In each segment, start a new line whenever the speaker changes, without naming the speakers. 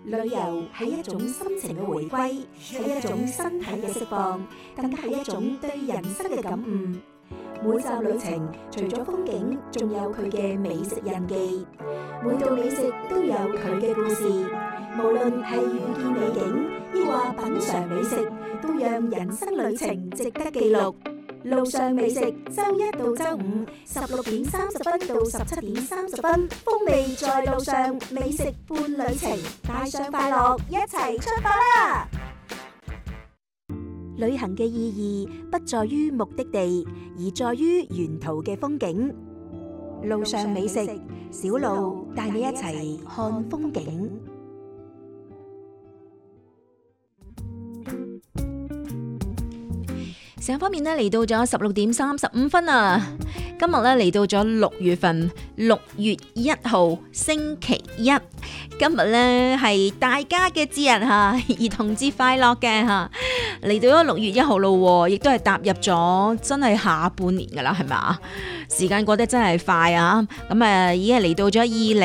旅遊係一種心情嘅回歸，係一種身體嘅釋放，更加係一種對人生嘅感悟。每集旅程除咗風景，仲有佢嘅美食印記。每道美食都有佢嘅故事，無論係遇見美景，抑或品嘗美食，都讓人生旅程值得記錄。路上美食，周一到周五16:30到17:30，風味在路上，美食伴旅程，帶上快樂，一齊出發啦！旅行嘅意義不在於目的地，而在於沿途嘅風景。路上美食，小路帶你一齊看風景。
時間方面咧，嚟到咗16:35啊！今日咧嚟到咗6月份，6月1號星期一。今日咧係大家嘅節日吓，兒童節快樂嘅吓！嚟到咗6月1號咯，亦都係踏入咗真係下半年噶啦，係咪啊？時間過得真係快啊！咁已經係嚟到咗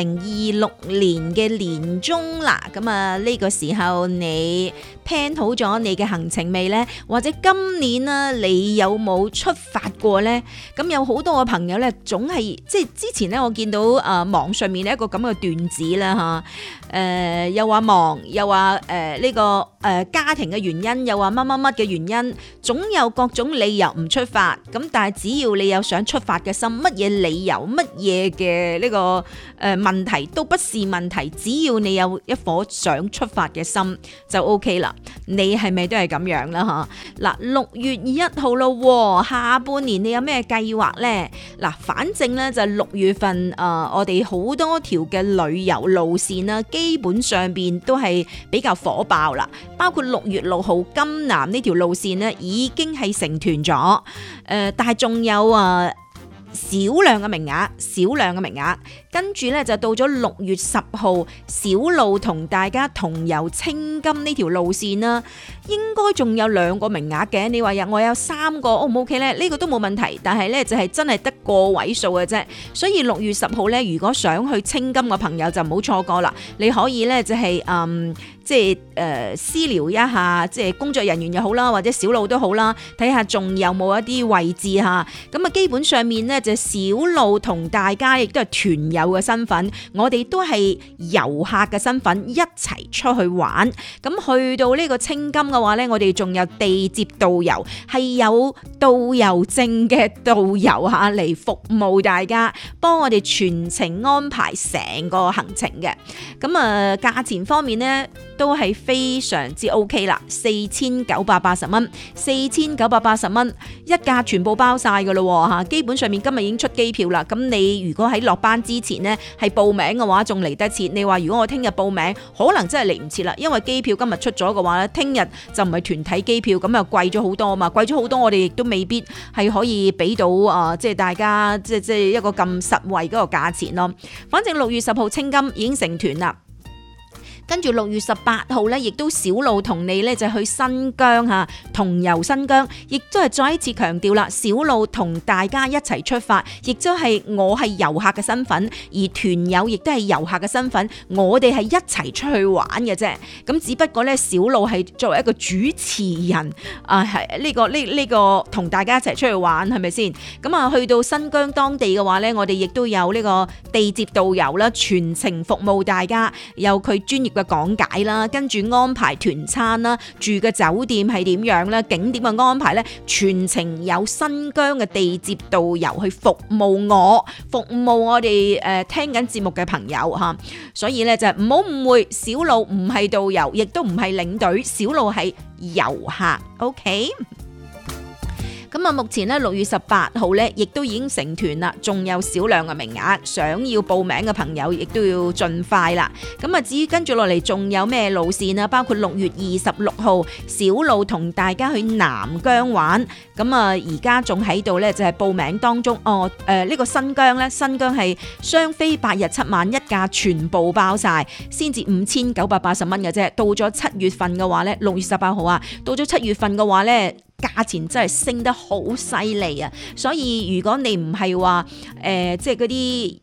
2026年嘅年中啦。咁呢個時候你 plan 好咗你嘅行程未呢？或者今年啊，你有冇出發過呢？咁有好多個朋友咧，總係即係之前咧，我見到網上面一個咁嘅段子啦吓，又話忙，又話呢個家庭嘅原因，又話乜乜乜嘅原因，總有各種理由唔出發。咁但係只要你有想出發嘅心，乜嘢理由，乜嘢嘅呢個問題都不是問題，只要你有一顆想出發嘅心就 OK 啦。你係咪都係咁樣啦？吓，嗱，6月1號咯，下半年你有咩計劃呢？嗱，反正咧就6月份我哋好多條嘅旅遊路線啦，基本上邊都係比較火爆啦。包括6月6號金南呢條路線呢，已經係成團咗，但係仲有少量嘅名額，跟住咧就到咗6月10號小路同大家同遊青金呢條路線啦，應該仲有2個名額嘅。你話我有3個 O 唔 OK 咧？呢個都冇問題，但係咧就係真係得個位數嘅啫。所以6月10號咧，如果想去青金嘅朋友就唔好錯過啦。你可以咧就係即係私聊一下，即係工作人員又好啦，或者小路都好啦，睇下仲有冇一啲位置吓。咁基本上面咧就小路同大家亦都係團友嘅身份，我哋都係遊客嘅身份一齊出去玩。咁去到呢個青金嘅話咧，我哋仲有地接導遊，係有導遊證嘅導遊吓嚟服務大家，幫我哋全程安排成個行程嘅。咁價錢方面咧，都係非常之 OK 啦，4980蚊，4980蚊一架全部包晒噶咯吓，基本上面今日已經出機票啦。咁你如果喺落班之前呢係報名嘅話，仲嚟得切。你話如果我聽日報名，可能真係嚟唔切啦，因為機票今日出咗嘅話咧，聽日就唔係團體機票，咁又貴咗好多啊嘛，貴咗好多，我哋亦都未必係可以俾到即係大家即係一個咁實惠嗰個價錢咯。反正6月10號青金已經成團啦。跟住6月18號咧，亦都小路同你咧就去新疆吓，同遊新疆，亦都係再一次強調啦，小路同大家一齊出發，亦都係我係遊客嘅身份，而團友亦都係遊客嘅身份，我哋係一齊出去玩嘅啫。咁只不過咧，小路係作為一個主持人係呢個同大家一齊出去玩，係咪先？咁去到新疆當地嘅話咧，我哋亦都有呢個地接導遊啦，全程服務大家，有佢專業嘅講解啦，跟住安排團餐啦，住嘅酒店係點樣咧，景點嘅安排咧，全程有新疆嘅地接導遊去服務我哋聽緊節目嘅朋友吓，所以咧就唔好誤會，小路唔係導遊，亦都唔係領隊，小路係遊客 ，OK。咁目前咧6月18號咧，亦都已經成團啦，仲有少量嘅名額，想要報名嘅朋友亦都要盡快啦。咁至於跟住落嚟仲有咩路線啊？包括6月26號小路同大家去南疆玩。咁而家仲喺度咧，就係報名當中。呢個新疆咧，新疆係雙飛8日7晚一架，全部包晒，先至5980蚊嘅啫。到咗7月份嘅話咧，6月18號啊，到咗7月份嘅話咧，價錢真係升得好犀利啊！所以如果你唔係話即係嗰啲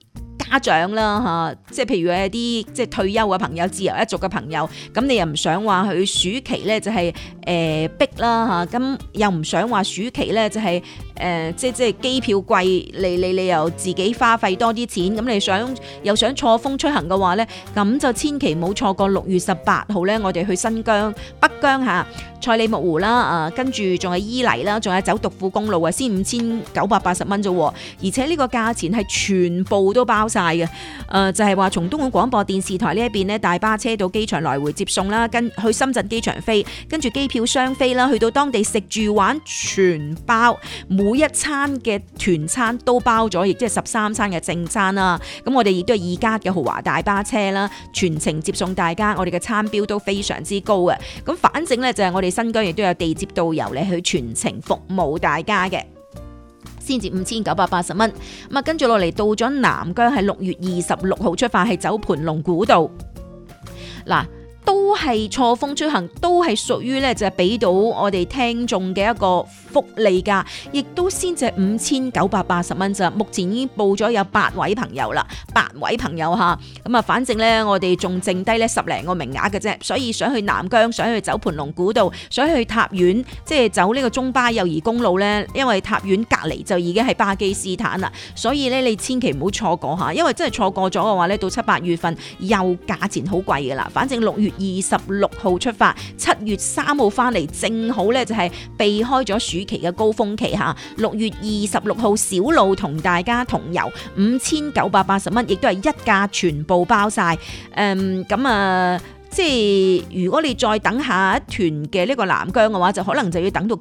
家長啦即係譬如有啲即係退休嘅朋友、自由一族嘅朋友，咁你又唔想話佢暑期咧就係逼啦咁又唔想話暑期咧就係即係機票貴，你又自己花費多啲錢，咁你又想錯峰出行嘅話咧，咁就千祈唔好錯過6月18號咧，我哋去新疆北疆賽里木湖啦，跟住仲係伊犁啦，仲有走獨庫公路先5980蚊啫，而且呢個價錢係全部都包晒嘅，就係話從東莞廣播電視台呢一邊咧，大巴車到機場來回接送啦，跟去深圳機場飛，跟住機票雙飛啦，去到當地食住玩全包，每一餐嘅團餐都包咗，亦即係13餐嘅正餐啦。咁我哋亦都係2家嘅豪華大巴車啦，全程接送大家，我哋嘅餐標都非常之高嘅。咁反正咧就係我哋新疆亦都有地接導遊嚟去全程服務大家嘅，先至5980蚊。咁跟住落嚟到咗南疆係6月26號出發，係走盤龍古道。嗱，都係錯峰出行，都係屬於咧就係俾到我哋聽眾嘅一個福利價，亦都先至5980蚊咋。目前已經報咗有8位朋友啦，8位朋友咁反正咧我哋仲剩低咧10零個名額嘅啫，所以想去南疆，想去走盤龍古道，想去塔縣，即係走呢個中巴友誼公路咧，因為塔縣隔離就已經係巴基斯坦啦，所以咧你千祈唔好錯過因為真係錯過咗嘅話咧，到7、8月份又價錢好貴噶啦。反正6月26號出發，7月3號翻嚟，正好咧就係避開咗暑期嘅高峰期6月26號小路同大家同遊，5980蚊，亦都係一價全部包晒。即係如果你再等下一團嘅呢個南疆嘅話，就可能就要等到